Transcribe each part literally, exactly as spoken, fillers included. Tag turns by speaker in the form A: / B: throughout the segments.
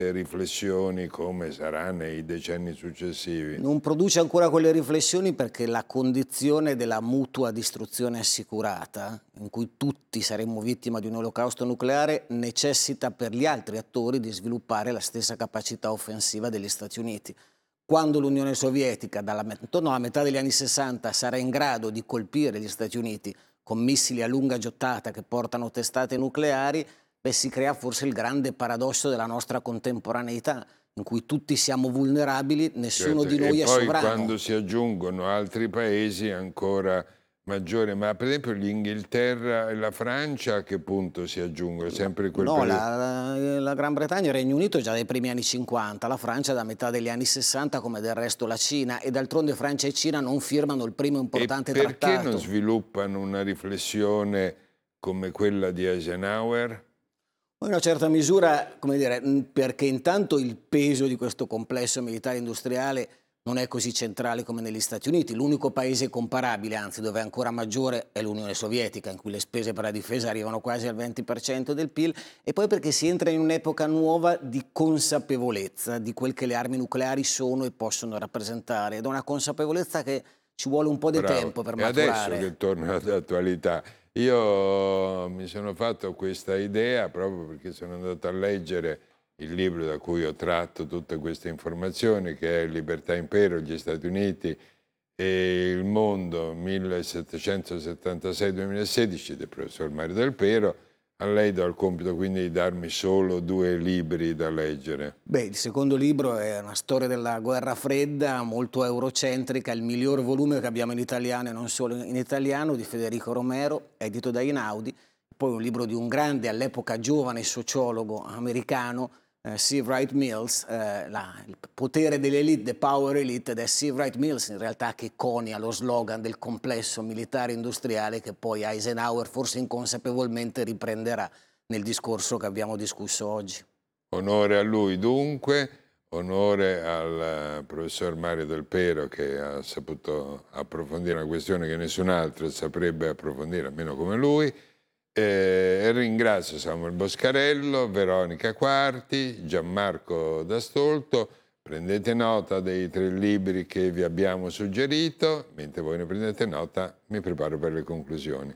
A: riflessioni come sarà nei decenni successivi.
B: Non produce ancora quelle riflessioni perché la condizione della mutua distruzione assicurata, in cui tutti saremmo vittima di un olocausto nucleare, necessita per gli altri attori di sviluppare la stessa capacità offensiva degli Stati Uniti. Quando l'Unione Sovietica, dalla, intorno alla metà degli anni sessanta, sarà in grado di colpire gli Stati Uniti con missili a lunga gittata che portano testate nucleari, beh, si crea forse il grande paradosso della nostra contemporaneità, in cui tutti siamo vulnerabili, nessuno
A: Certo,
B: di noi
A: e
B: è
A: poi
B: sovrano.
A: quando si aggiungono altri paesi ancora maggiore, ma per esempio l'Inghilterra e la Francia a che punto si aggiungono? Sempre quel
B: No,
A: periodo?
B: la, la, la Gran Bretagna e il Regno Unito già dai primi anni cinquanta, la Francia da metà degli anni sessanta, come del resto la Cina, e d'altronde Francia e Cina non firmano il primo importante
A: E perché
B: trattato.
A: non sviluppano una riflessione come quella di Eisenhower?
B: In una certa misura, come dire, perché intanto il peso di questo complesso militare industriale non è così centrale come negli Stati Uniti. L'unico paese comparabile, anzi dove è ancora maggiore, è l'Unione Sovietica, in cui le spese per la difesa arrivano quasi al venti per cento del P I L, e poi perché si entra in un'epoca nuova di consapevolezza di quel che le armi nucleari sono e possono rappresentare, ed è una consapevolezza che ci vuole un po' di
A: Bravo.
B: tempo per
A: E
B: maturare.
A: adesso che torna all'attualità, io mi sono fatto questa idea proprio perché sono andato a leggere il libro da cui ho tratto tutte queste informazioni, che è Libertà e Impero, gli Stati Uniti e il mondo millesettecentosettantasei duemilasedici del professor Mario Del Pero. A lei do il compito quindi di darmi solo due libri da leggere.
B: Beh, il secondo libro è una storia della guerra fredda, molto eurocentrica, il miglior volume che abbiamo in italiano e non solo in italiano, di Federico Romero, edito da Einaudi. Poi un libro di un grande, all'epoca giovane sociologo americano, eh, C. Wright Mills, eh, la, il potere dell'elite, the power elite, ed è C. Wright Mills in realtà che conia lo slogan del complesso militare industriale che poi Eisenhower forse inconsapevolmente riprenderà nel discorso che abbiamo discusso oggi.
A: Onore a lui dunque, onore al professor Mario Del Pero che ha saputo approfondire una questione che nessun altro saprebbe approfondire, almeno come lui. E ringrazio Samuel Boscarello, Veronica Quarti, Gianmarco D'Astolto. Prendete nota dei tre libri che vi abbiamo suggerito. Mentre voi ne prendete nota, mi preparo per le conclusioni.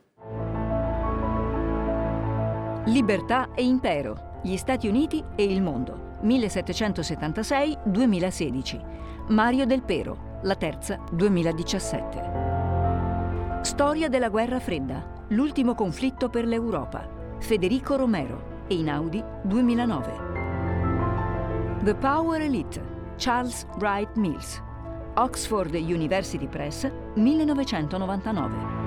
C: Libertà e Impero, gli Stati Uniti e il mondo, millesettecentosettantasei duemilasedici. Mario Del Pero, La Terza, duemiladiciassette. Storia della guerra fredda, l'ultimo conflitto per l'Europa, Federico Romero, Einaudi, duemilanove. The Power Elite, Charles Wright Mills, Oxford University Press, millenovecentonovantanove.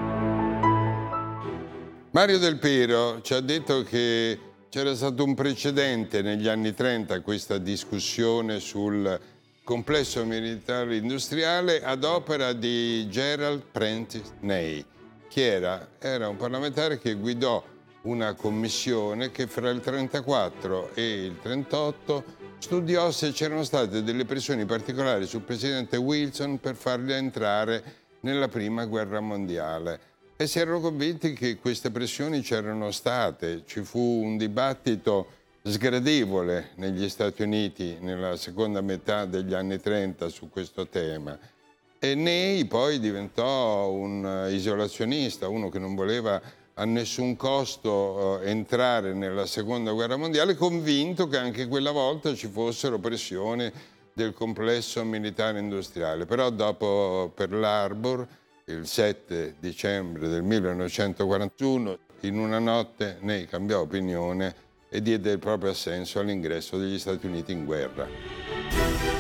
A: Mario Del Pero ci ha detto che c'era stato un precedente negli anni trenta, questa discussione sul complesso militare industriale ad opera di Gerald Prentice Ney, che era, era un parlamentare che guidò una commissione che fra il trentaquattro e il trentotto studiò se c'erano state delle pressioni particolari sul presidente Wilson per farli entrare nella prima guerra mondiale. E si erano convinti che queste pressioni c'erano state. Ci fu un dibattito sgradevole negli Stati Uniti nella seconda metà degli anni trenta su questo tema. E Ney poi diventò un isolazionista, uno che non voleva a nessun costo eh, entrare nella seconda guerra mondiale, convinto che anche quella volta ci fossero pressioni del complesso militare industriale. Però dopo Pearl Harbor, il sette dicembre del millenovecentoquarantuno, in una notte Ney cambiò opinione e diede il proprio assenso all'ingresso degli Stati Uniti in guerra.